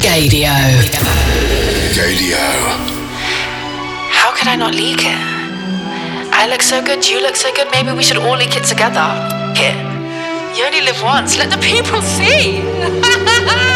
Gaydio. How could I not leak it? I look so good, you look so good, maybe we should all leak it together. Here. You only live once, let the people see.